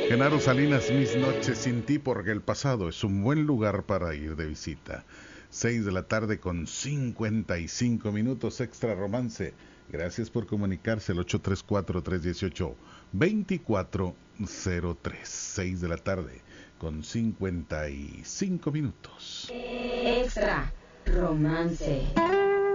Genaro Salinas, mis noches sin ti, porque el pasado es un buen lugar para ir de visita. 6 de la tarde con 55 minutos, Extra Romance. Gracias por comunicarse al 834-318-2403. 6 de la tarde con 55 minutos. Extra Romance.